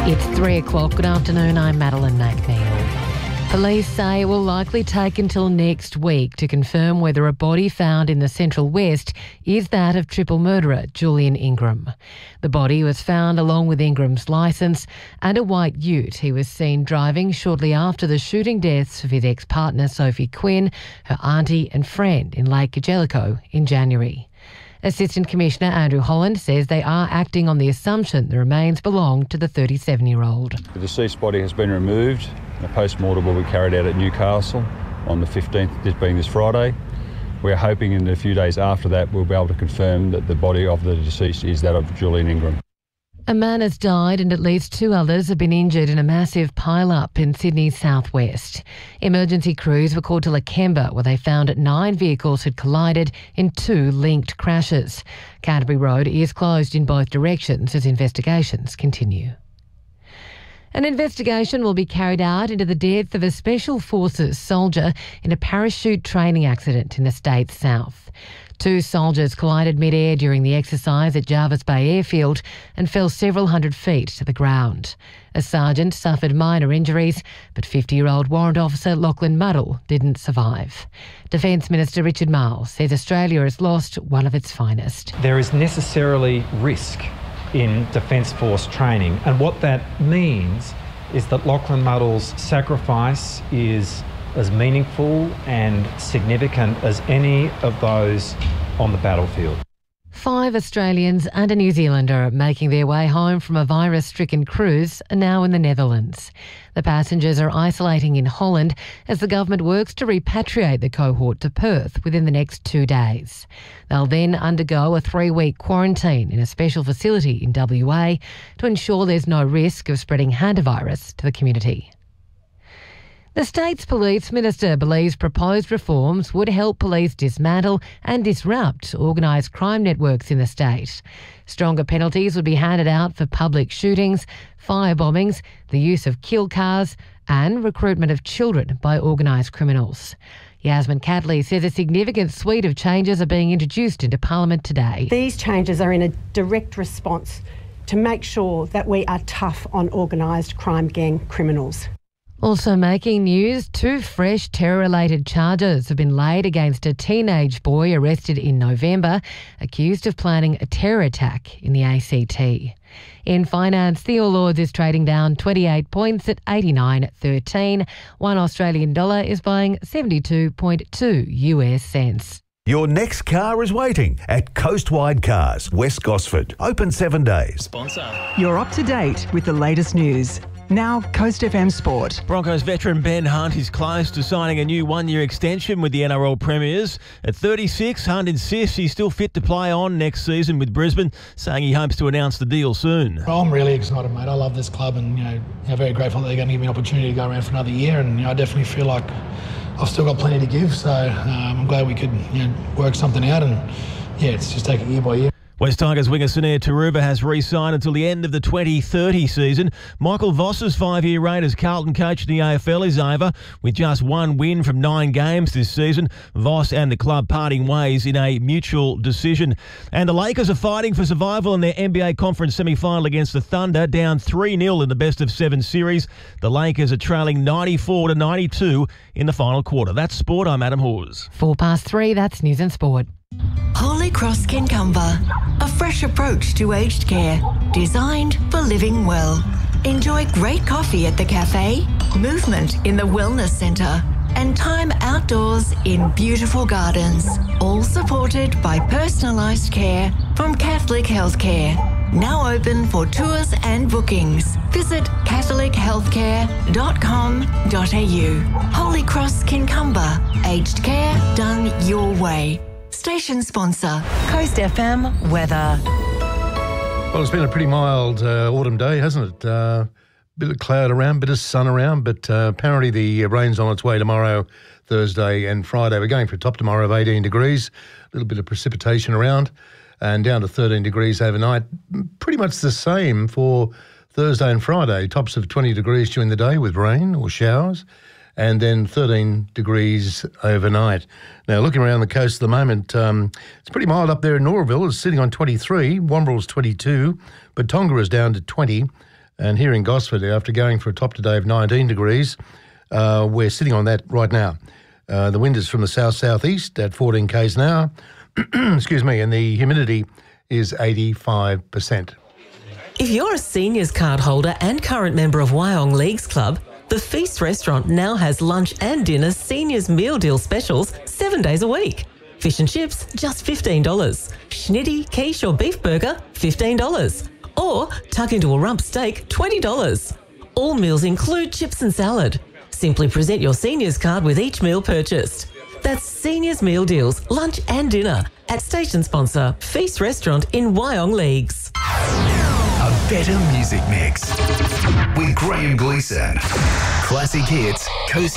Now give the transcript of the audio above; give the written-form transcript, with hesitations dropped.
It's 3 o'clock. Good afternoon. I'm Madeline McNeil. Police say it will likely take until next week to confirm whether a body found in the Central West is that of triple murderer Julian Ingram. The body was found along with Ingram's licence and a white ute he was seen driving shortly after the shooting deaths of his ex-partner Sophie Quinn, her auntie and friend in Lake Jellicoe in January. Assistant Commissioner Andrew Holland says they are acting on the assumption the remains belong to the 37-year-old. The deceased body has been removed. A post-mortem will be carried out at Newcastle on the 15th, this being this Friday. We're hoping in a few days after that we'll be able to confirm that the body of the deceased is that of Julian Ingram. A man has died and at least 2 others have been injured in a massive pile-up in Sydney's southwest. Emergency crews were called to Lakemba where they found 9 vehicles had collided in 2 linked crashes. Canterbury Road is closed in both directions as investigations continue. An investigation will be carried out into the death of a Special Forces soldier in a parachute training accident in the state's south. 2 soldiers collided mid-air during the exercise at Jervis Bay Airfield and fell several hundred feet to the ground. A sergeant suffered minor injuries, but 50-year-old Warrant Officer Lachlan Muddle didn't survive. Defence Minister Richard Marles says Australia has lost one of its finest. There is necessarily risk in Defence Force training, and what that means is that Lachlan Muddle's sacrifice is as meaningful and significant as any of those on the battlefield. 5 Australians and a New Zealander making their way home from a virus-stricken cruise are now in the Netherlands. The passengers are isolating in Holland as the government works to repatriate the cohort to Perth within the next 2 days. They'll then undergo a 3-week quarantine in a special facility in WA to ensure there's no risk of spreading hantavirus to the community. The state's police minister believes proposed reforms would help police dismantle and disrupt organised crime networks in the state. Stronger penalties would be handed out for public shootings, fire bombings, the use of kill cars and recruitment of children by organised criminals. Yasmin Catley says a significant suite of changes are being introduced into Parliament today. These changes are in a direct response to make sure that we are tough on organised crime gang criminals. Also making news, 2 fresh terror-related charges have been laid against a teenage boy arrested in November, accused of planning a terror attack in the ACT. In finance, the All Ords is trading down 28 points at 89.13. $1 Australian dollar is buying 72.2 US cents. Your next car is waiting at Coastwide Cars, West Gosford. Open 7 days. Sponsor. You're up to date with the latest news. Now, Coast FM Sport. Broncos veteran Ben Hunt is close to signing a new 1-year extension with the NRL Premiers. At 36, Hunt insists he's still fit to play on next season with Brisbane, saying he hopes to announce the deal soon. I'm really excited, mate. I love this club and, very grateful that they're going to give me an opportunity to go around for another year, and I definitely feel like I've still got plenty to give, so I'm glad we could work something out and, it's just take it year by year. West Tigers winger Sunir Taruva has re-signed until the end of the 2030 season. Michael Voss's 5-year reign as Carlton coach in the AFL is over. With just 1 win from 9 games this season, Voss and the club parting ways in a mutual decision. And the Lakers are fighting for survival in their NBA Conference semi-final against the Thunder, down 3-0 in the best-of-7 series. The Lakers are trailing 94-92 in the final quarter. That's sport. I'm Adam Hawes. 3:04, that's News and Sport. Holy Cross Kincumber, a fresh approach to aged care, designed for living well. Enjoy great coffee at the cafe, movement in the wellness centre, and time outdoors in beautiful gardens, all supported by personalised care from Catholic Healthcare. Now open for tours and bookings. Visit catholichealthcare.com.au. Holy Cross Kincumber, aged care done your way. Station sponsor, Coast FM weather. Well, it's been a pretty mild autumn day, hasn't it? Bit of cloud around, bit of sun around, but apparently the rain's on its way tomorrow, Thursday and Friday. We're going for a top tomorrow of 18 degrees, a little bit of precipitation around, and down to 13 degrees overnight. Pretty much the same for Thursday and Friday. Tops of 20 degrees during the day with rain or showers, and then 13 degrees overnight. Now, looking around the coast at the moment, it's pretty mild up there in Norville. It's sitting on 23. Wamberal is 22. But Tonga is down to 20. And here in Gosford, after going for a top today of 19 degrees, we're sitting on that right now. The wind is from the south-southeast at 14 k's an hour. Excuse me, and the humidity is 85%. If you're a seniors card holder and current member of Wyong Leagues Club, the Feast restaurant now has lunch and dinner seniors meal deal specials 7 days a week. Fish and chips, just $15. Schnitty, quiche or beef burger, $15. Or tuck into a rump steak, $20. All meals include chips and salad. Simply present your seniors card with each meal purchased. That's Seniors Meal Deals, lunch and dinner at station sponsor Feast Restaurant in Wyong Leagues. A better music mix with Graham Gleeson. Classic hits, Coast